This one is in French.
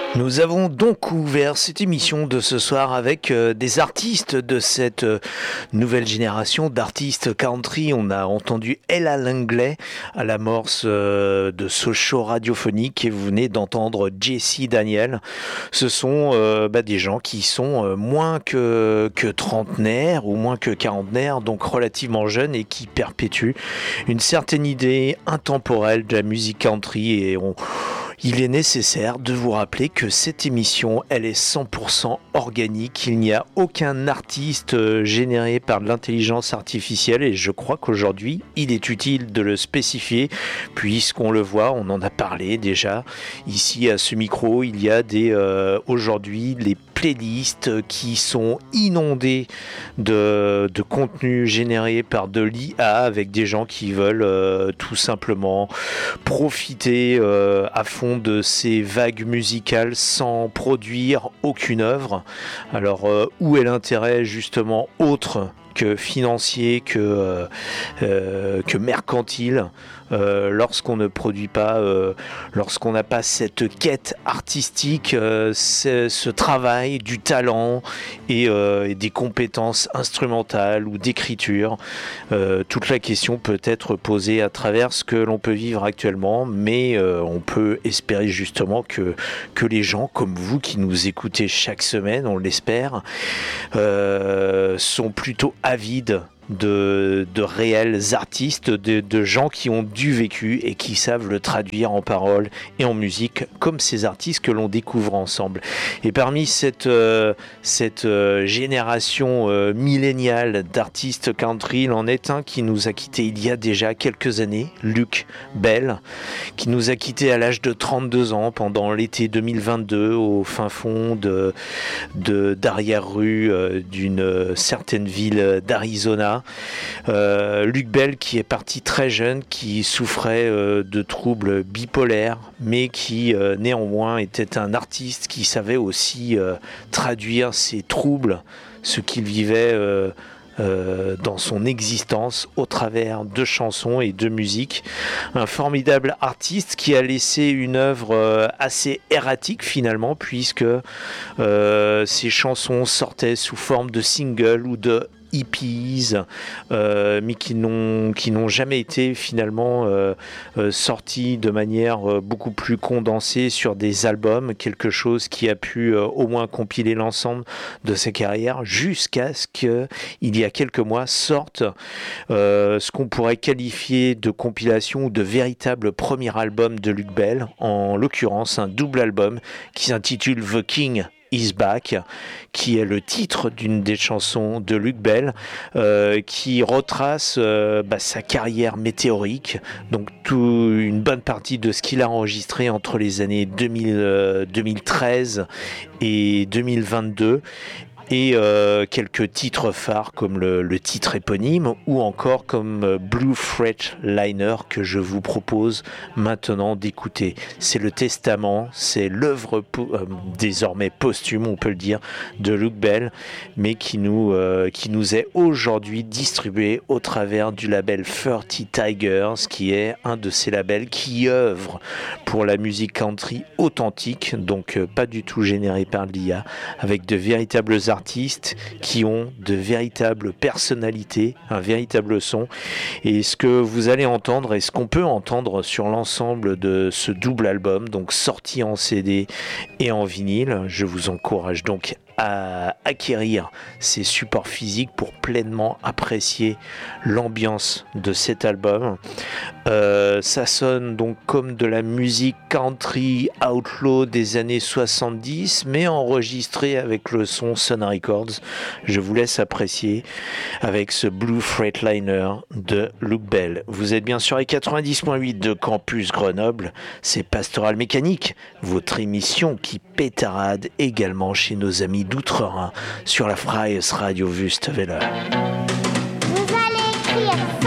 Nous avons donc ouvert cette émission de ce soir avec des artistes de cette nouvelle génération d'artistes country. On a entendu Ella Langley à l'amorce de ce show radiophonique et vous venez d'entendre Jesse Daniel. Ce sont des gens qui sont moins que trentenaires ou moins que quarantenaires, donc relativement jeunes et qui perpétuent une certaine idée intemporelle de la musique country et il est nécessaire de vous rappeler que cette émission, elle est 100% organique. Il n'y a aucun artiste généré par de l'intelligence artificielle et je crois qu'aujourd'hui, il est utile de le spécifier puisqu'on le voit, on en a parlé déjà. Ici, à ce micro, il y a aujourd'hui les playlists qui sont inondées de contenu généré par de l'IA avec des gens qui veulent tout simplement profiter à fond de ces vagues musicales sans produire aucune œuvre. Alors où est l'intérêt justement autre que financier, que mercantile, lorsqu'on ne produit pas, lorsqu'on n'a pas cette quête artistique, ce travail du talent et des compétences instrumentales ou d'écriture. Toute la question peut être posée à travers ce que l'on peut vivre actuellement, mais on peut espérer justement que les gens comme vous qui nous écoutez chaque semaine, on l'espère, sont plutôt avides de réels artistes, de gens qui ont du vécu et qui savent le traduire en paroles et en musique comme ces artistes que l'on découvre ensemble. Et parmi cette génération milléniale d'artistes country, il en est un qui nous a quittés il y a déjà quelques années, Luke Bell, qui nous a quittés à l'âge de 32 ans pendant l'été 2022 au fin fond d'arrière-rue d'une certaine ville d'Arizona. Luke Bell qui est parti très jeune, qui souffrait de troubles bipolaires, mais qui néanmoins était un artiste qui savait aussi traduire ses troubles, ce qu'il vivait dans son existence au travers de chansons et de musique. Un formidable artiste qui a laissé une œuvre assez erratique finalement, puisque ses chansons sortaient sous forme de singles ou de hippies, mais qui n'ont jamais été finalement sortis de manière beaucoup plus condensée sur des albums, quelque chose qui a pu au moins compiler l'ensemble de sa carrière jusqu'à ce qu'il y a quelques mois sorte ce qu'on pourrait qualifier de compilation ou de véritable premier album de Luke Bell, en l'occurrence un double album qui s'intitule The King Is Back, qui est le titre d'une des chansons de Luke Bell, qui retrace sa carrière météorique, donc une bonne partie de ce qu'il a enregistré entre les années 2013 et 2022, et quelques titres phares comme le titre éponyme ou encore comme Blue Freightliner que je vous propose maintenant d'écouter. C'est le testament, c'est l'œuvre désormais posthume, on peut le dire, de Luke Bell, mais qui nous est aujourd'hui distribué au travers du label 30 Tigers, qui est un de ces labels qui œuvre pour la musique country authentique, donc pas du tout générée par l'IA, avec de véritables artistes qui ont de véritables personnalités, un véritable son. Et ce que vous allez entendre et ce qu'on peut entendre sur l'ensemble de ce double album, donc sorti en CD et en vinyle, je vous encourage donc à acquérir ces supports physiques pour pleinement apprécier l'ambiance de cet album. Ça sonne donc comme de la musique country outlaw des années 70, mais enregistrée avec le son Sun Records. Je vous laisse apprécier avec ce Blue Freightliner de Luke Bell. Vous êtes bien sûr les 90.8 de Campus Grenoble, c'est Pastoral Mécanique, votre émission qui pétarade également chez nos amis d'Outre-Rhin sur la Freies Radio Wüstewelle. Vous allez écrire